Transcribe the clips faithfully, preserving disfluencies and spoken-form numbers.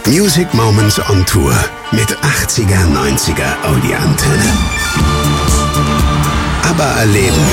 Music Moments on Tour mit achtziger, neunziger Audi-Antenne. ABBA erleben.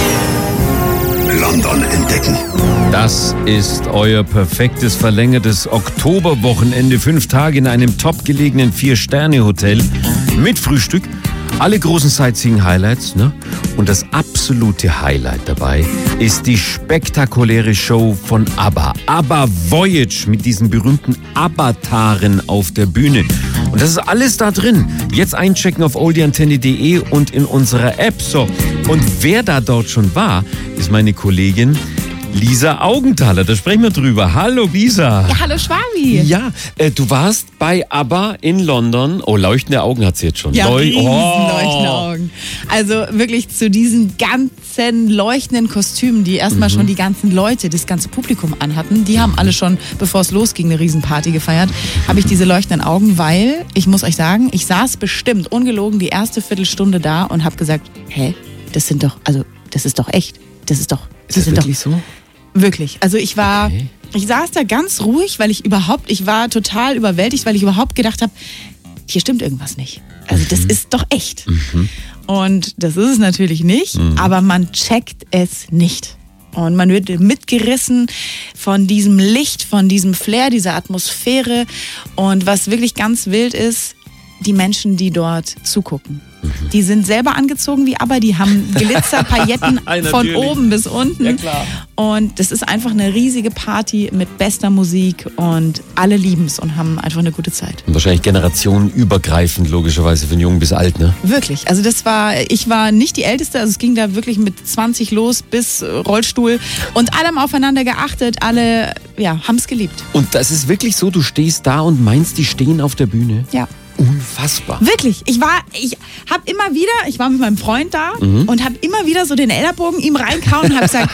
London entdecken. Das ist euer perfektes verlängertes Oktoberwochenende. Fünf Tage in einem top gelegenen Vier-Sterne-Hotel mit Frühstück. Alle großen Sightseeing-Highlights, ne? Und das absolute Highlight dabei ist die spektakuläre Show von ABBA. ABBA Voyage mit diesen berühmten Avataren auf der Bühne. Und das ist alles da drin. Jetzt einchecken auf oldie antenne punkt de und in unserer App. So. Und wer da dort schon war, ist meine Kollegin Lisa Augenthaler, da sprechen wir drüber. Hallo Lisa. Ja, hallo Schwabi. Ja, äh, du warst bei ABBA in London. Oh, leuchtende Augen hat sie jetzt schon. Ja, Leu- riesen oh. leuchtende Augen. Also wirklich zu diesen ganzen leuchtenden Kostümen, die erstmal mhm. schon die ganzen Leute, das ganze Publikum anhatten. Die haben alle schon, bevor es losging, eine Riesenparty gefeiert. Habe ich diese leuchtenden Augen, weil, ich muss euch sagen, ich saß bestimmt ungelogen die erste Viertelstunde da und habe gesagt, hä, das sind doch, also das ist doch echt. Das ist doch, Ist das sind wirklich doch, so? Wirklich. Also ich war, Okay. ich saß da ganz ruhig, weil ich überhaupt, ich war total überwältigt, weil ich überhaupt gedacht habe, hier stimmt irgendwas nicht. Also das Mhm. ist doch echt. Mhm. Und das ist es natürlich nicht, Mhm. aber man checkt es nicht. Und man wird mitgerissen von diesem Licht, von diesem Flair, dieser Atmosphäre. Und was wirklich ganz wild ist, die Menschen, die dort zugucken. Mhm. Die sind selber angezogen wie ABBA, die haben Glitzerpailletten von oben bis unten. Ja, klar. Und das ist einfach eine riesige Party mit bester Musik und alle lieben es und haben einfach eine gute Zeit. Und wahrscheinlich generationenübergreifend, logischerweise, von jung bis alt, ne? Wirklich. Also das war, ich war nicht die Älteste, also es ging da wirklich mit zwanzig los bis Rollstuhl und alle haben aufeinander geachtet, alle ja, haben es geliebt. Und das ist wirklich so, du stehst da und meinst, die stehen auf der Bühne? Ja. Unfassbar. Wirklich. Ich war, ich habe immer wieder, ich war mit meinem Freund da Mhm. und habe immer wieder so den Ellerbogen ihm reingehauen und habe gesagt,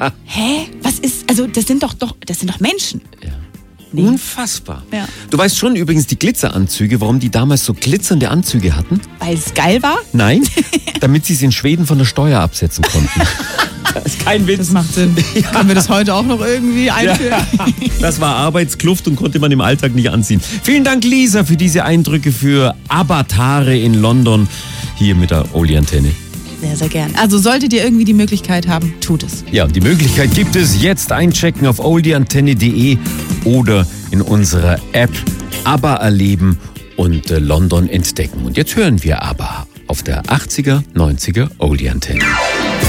hä, was ist, also das sind doch, doch das sind doch Menschen. Ja. Nee. Unfassbar. Ja. Du weißt schon übrigens die Glitzeranzüge, warum die damals so glitzernde Anzüge hatten? Weil es geil war. Nein, damit sie es in Schweden von der Steuer absetzen konnten. Das ist kein Witz. Das macht Sinn. Ja. Können wir das heute auch noch irgendwie einführen? Ja, das war Arbeitskluft und konnte man im Alltag nicht anziehen. Vielen Dank, Lisa, für diese Eindrücke für Avatare in London hier mit der Oldie-Antenne. Sehr, sehr gern. Also solltet ihr irgendwie die Möglichkeit haben, tut es. Ja, und die Möglichkeit gibt es jetzt. Einchecken auf oldie antenne punkt de oder in unserer App ABBA erleben und äh, London entdecken. Und jetzt hören wir ABBA auf der achtziger, neunziger Oldie-Antenne.